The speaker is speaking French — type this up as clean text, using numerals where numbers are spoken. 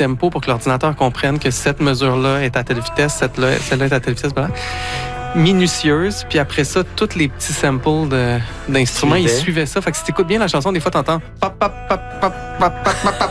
tempo pour que l'ordinateur comprenne que cette mesure-là est à telle vitesse, celle-là est à telle vitesse. Voilà. Minutieuse, puis après ça, tous les petits samples d'instruments, ils suivaient ça. Fait que si t'écoutes bien la chanson, des fois, t'entends pop, pop, pop, pop, pop, pop, pop, pop.